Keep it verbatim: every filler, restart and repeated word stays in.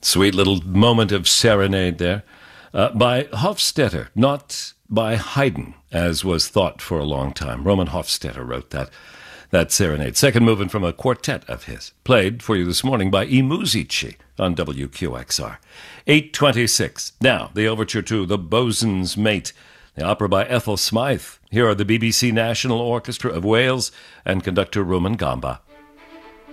Sweet little moment of serenade there. Uh, by Hofstetter, not by Haydn, as was thought for a long time. Roman Hofstetter wrote that that serenade. Second movement from a quartet of his, played for you this morning by I Musici on W Q X R. eight twenty-six. Now, the overture to The Bosun's Mate, the opera by Ethel Smythe. Here are the B B C National Orchestra of Wales and conductor Rumen Gamba.